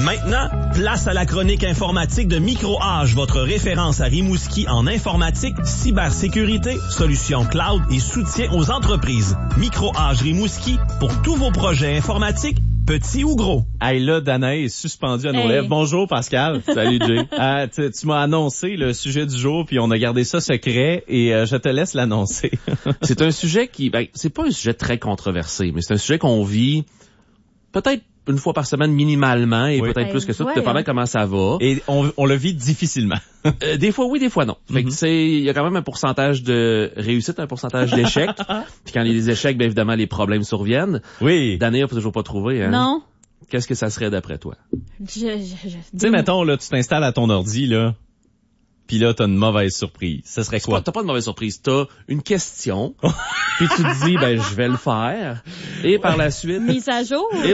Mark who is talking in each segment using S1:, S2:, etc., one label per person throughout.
S1: Maintenant, place à la chronique informatique de MicroH, votre référence à Rimouski en informatique, cybersécurité, solutions cloud et soutien aux entreprises. MicroH Rimouski pour tous vos projets informatiques, petits ou gros.
S2: Hey, là, Danae est suspendue à nos lèvres. Bonjour, Pascal.
S3: Salut, Jay.
S2: Tu m'as annoncé le sujet du jour, puis on a gardé ça secret, et je te laisse l'annoncer.
S3: C'est un sujet c'est pas un sujet très controversé, mais c'est un sujet qu'on vit peut-être une fois par semaine minimalement, et peut-être plus que ça, dépendant comment ça va.
S2: Et on le vit difficilement.
S3: Des fois oui, des fois non. Fait que il y a quand même un pourcentage de réussite, un pourcentage d'échecs. Puis quand il y a des échecs, bien évidemment, les problèmes surviennent.
S2: Oui.
S3: Danae n'a toujours pas trouvé, hein?
S4: Non.
S3: Qu'est-ce que ça serait d'après toi?
S2: Tu sais, mettons, là, tu t'installes à ton ordi, là, puis là, t'as une mauvaise surprise. Ça serait quoi?
S3: T'as pas de mauvaise surprise. T'as une question, puis tu te dis, je vais le faire. Et par la suite...
S4: Mise à jour.
S3: Et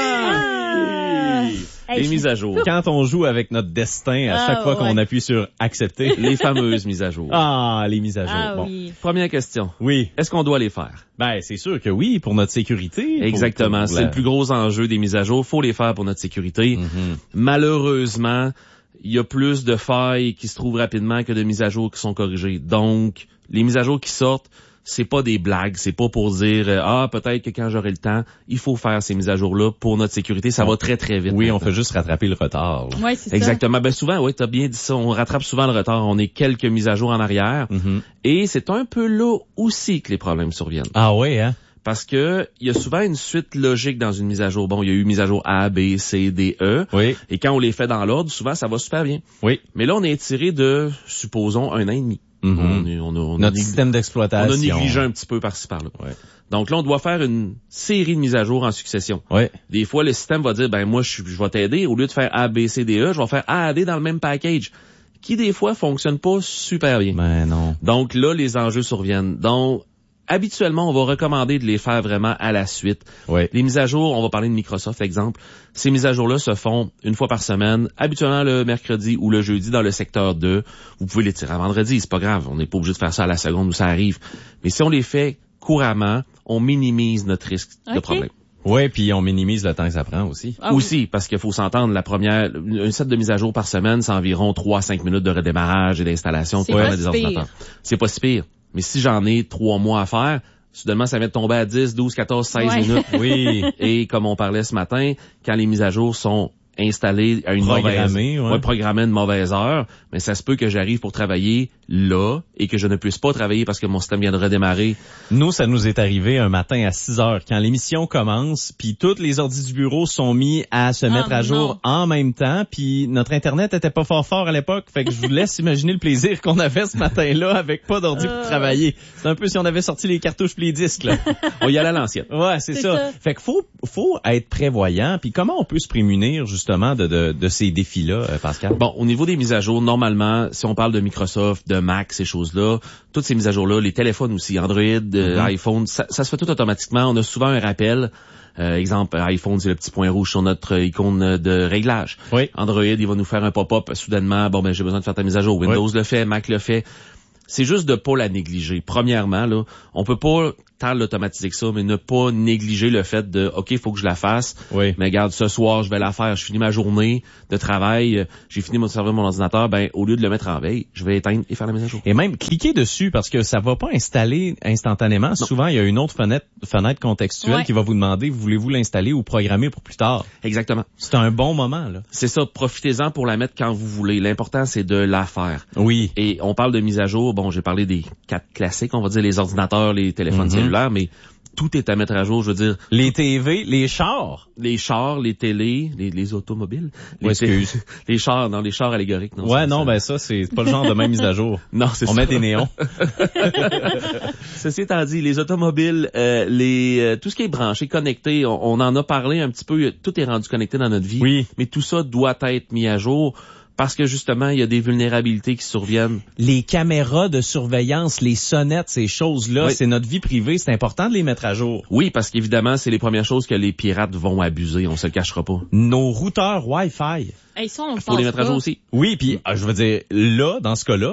S3: voilà! Les mises à jour.
S2: Quand on joue avec notre destin, à chaque fois qu'on appuie sur accepter.
S3: Les fameuses mises à jour.
S2: Les mises à jour.
S4: Oui.
S3: Première question.
S2: Oui.
S3: Est-ce qu'on doit les faire?
S2: C'est sûr que oui, pour notre sécurité.
S3: Exactement. C'est le plus gros enjeu des mises à jour. Faut les faire pour notre sécurité. Malheureusement, il y a plus de failles qui se trouvent rapidement que de mises à jour qui sont corrigées. Donc, les mises à jour qui sortent, c'est pas des blagues, c'est pas pour dire peut-être que quand j'aurai le temps, il faut faire ces mises à jour-là pour notre sécurité. Ça va très très vite.
S2: Oui, on fait juste rattraper le retard.
S4: Oui, c'est ça.
S3: Exactement. Souvent, t'as bien dit ça, on rattrape souvent le retard. On est quelques mises à jour en arrière. Et c'est un peu là aussi que les problèmes surviennent.
S2: Ah oui, hein?
S3: Parce que il y a souvent une suite logique dans une mise à jour. Bon, il y a eu mise à jour A, B, C, D, E.
S2: Oui.
S3: Et quand on les fait dans l'ordre, souvent ça va super bien.
S2: Oui.
S3: Mais là, on est tiré de, supposons, 1 an et demi.
S2: Notre système d'exploitation.
S3: On a négligé un petit peu par-ci par-là.
S2: Ouais.
S3: Donc là, on doit faire une série de mises à jour en succession.
S2: Ouais.
S3: Des fois, le système va dire, moi, je vais t'aider. Au lieu de faire A, B, C, D, E, je vais faire A, D dans le même package. Qui, des fois, fonctionne pas super bien.
S2: Non.
S3: Donc là, les enjeux surviennent. Donc, habituellement, on va recommander de les faire vraiment à la suite.
S2: Ouais.
S3: Les mises à jour, on va parler de Microsoft, exemple. Ces mises à jour-là se font une fois par semaine, habituellement le mercredi ou le jeudi dans le secteur 2. Vous pouvez les tirer à vendredi, c'est pas grave. On n'est pas obligé de faire ça à la seconde où ça arrive. Mais si on les fait couramment, on minimise notre risque de problème.
S2: Oui, puis on minimise le temps que ça prend aussi.
S3: Aussi, parce qu'il faut s'entendre, un set de mise à jour par semaine, c'est environ 3-5 minutes de redémarrage et d'installation pour permettre des ordinateurs. C'est pas si pire. Mais si j'en ai 3 mois à faire, soudainement, ça va tomber à 10, 12, 14, 16 minutes.
S2: Oui.
S3: Et comme on parlait ce matin, quand les mises à jour sont installées à une programmées une mauvaise heure, mais ça se peut que j'arrive pour travailler là et que je ne puisse pas travailler parce que mon système vient de redémarrer.
S2: Nous, ça nous est arrivé un matin à 6 heures quand l'émission commence, puis tous les ordi du bureau sont mis à se mettre à jour en même temps, puis notre Internet était pas fort à l'époque, fait que je vous laisse imaginer le plaisir qu'on avait ce matin-là avec pas d'ordi pour travailler. C'est un peu si on avait sorti les cartouches pis les disques, là.
S3: On y allait à l'ancienne.
S2: Ouais, c'est ça. Fait que faut être prévoyant, puis comment on peut se prémunir justement de ces défis-là, Pascal?
S3: Bon, au niveau des mises à jour, normalement, si on parle de Microsoft, de Mac, ces choses-là, toutes ces mises à jour-là, les téléphones aussi, Android, iPhone, ça se fait tout automatiquement. On a souvent un rappel. Exemple, iPhone, c'est le petit point rouge sur notre icône de réglage.
S2: Oui.
S3: Android, il va nous faire un pop-up soudainement. J'ai besoin de faire ta mise à jour. Windows le fait, Mac le fait. C'est juste de pas la négliger. Premièrement, là, on peut pas tant l'automatiser que ça, mais ne pas négliger le fait de, OK, il faut que je la fasse.
S2: Oui.
S3: Mais regarde, ce soir, je vais la faire. Je finis ma journée de travail. J'ai fini de servir mon ordinateur. Au lieu de le mettre en veille, je vais éteindre et faire la mise à jour.
S2: Et même, cliquer dessus parce que ça va pas installer instantanément. Non. Souvent, il y a une autre fenêtre contextuelle qui va vous demander, voulez-vous l'installer ou programmer pour plus tard?
S3: Exactement.
S2: C'est un bon moment, là.
S3: C'est ça. Profitez-en pour la mettre quand vous voulez. L'important, c'est de la faire.
S2: Oui.
S3: Et on parle de mise à jour. J'ai parlé des 4 classiques, on va dire les ordinateurs, les téléphones cellulaires, mais tout est à mettre à jour, je veux dire.
S2: Les TV, les chars.
S3: Les chars, les télés, les automobiles. Les chars, les chars allégoriques.
S2: Non, ça, c'est pas le genre de même mise à jour.
S3: Non, c'est ça.
S2: On met des néons.
S3: Ceci étant dit, les automobiles, tout ce qui est branché, connecté, on en a parlé un petit peu, tout est rendu connecté dans notre vie.
S2: Oui.
S3: Mais tout ça doit être mis à jour. Parce que justement, il y a des vulnérabilités qui surviennent.
S2: Les caméras de surveillance, les sonnettes, ces choses-là, c'est notre vie privée, c'est important de les mettre à jour.
S3: Oui, parce qu'évidemment, c'est les premières choses que les pirates vont abuser, on se le cachera pas.
S2: Nos routeurs Wi-Fi.
S4: Ça, on
S3: faut les mettre à jour aussi.
S2: Oui, puis je veux dire, là, dans ce cas-là,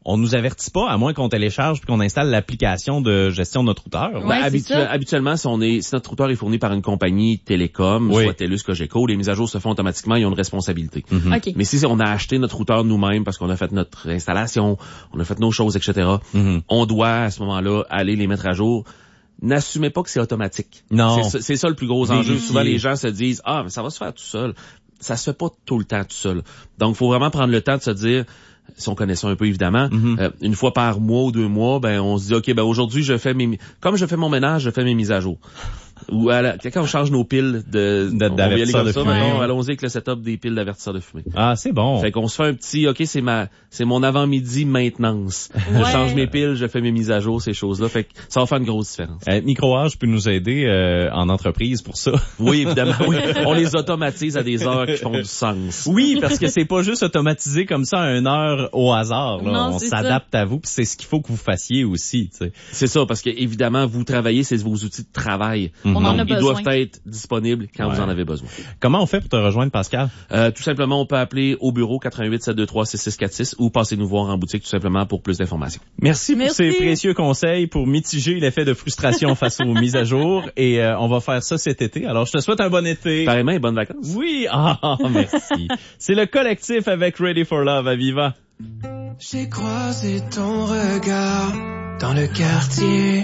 S2: on nous avertit pas, à moins qu'on télécharge puis qu'on installe l'application de gestion de notre routeur.
S4: Ouais,
S3: habituellement, si notre routeur est fourni par une compagnie télécom, soit TELUS, Cogeco, les mises à jour se font automatiquement, ils ont une responsabilité.
S4: Okay.
S3: Mais si on a acheté notre routeur nous-mêmes parce qu'on a fait notre installation, on a fait nos choses, etc., on doit à ce moment-là aller les mettre à jour. N'assumez pas que c'est automatique.
S2: Non.
S3: C'est ça le plus gros enjeu. Souvent, les gens se disent, mais ça va se faire tout seul. Ça se fait pas tout le temps tout seul. Donc, faut vraiment prendre le temps de se dire, si on connaît ça un peu évidemment, une fois par mois ou 2 mois, on se dit, OK, aujourd'hui, comme je fais mon ménage, je fais mes mises à jour. Ou quand on change nos piles
S2: d'avertisseurs de fumée.
S3: Allons-y avec le setup des piles d'avertisseurs de fumée.
S2: Ah, c'est bon.
S3: Fait qu'on se fait un petit, OK, c'est mon avant-midi maintenance. Je change mes piles, je fais mes mises à jour, ces choses-là. Fait que ça va faire une grosse différence.
S2: Micro-Age peut nous aider en entreprise pour ça.
S3: Oui, évidemment. Oui. On les automatise à des heures qui font du sens.
S2: Oui, parce que c'est pas juste automatisé comme ça à une heure au hasard. Là.
S4: Non,
S2: on s'adapte à vous, puis c'est ce qu'il faut que vous fassiez aussi. T'sais.
S3: C'est ça, parce que évidemment, vous travaillez, c'est vos outils de travail.
S4: On en a
S3: ils doivent être disponibles quand vous en avez besoin.
S2: Comment on fait pour te rejoindre, Pascal?
S3: Tout simplement, on peut appeler au bureau 88 723 6646 ou passez nous voir en boutique tout simplement pour plus d'informations.
S2: Merci pour ces précieux conseils pour mitiger l'effet de frustration face aux mises à jour. Et on va faire ça cet été. Alors, je te souhaite un bon été.
S3: Pareillement, et bonnes vacances.
S2: Oui, merci. C'est le collectif avec Ready for Love à Viva.
S5: J'ai croisé ton regard dans le quartier.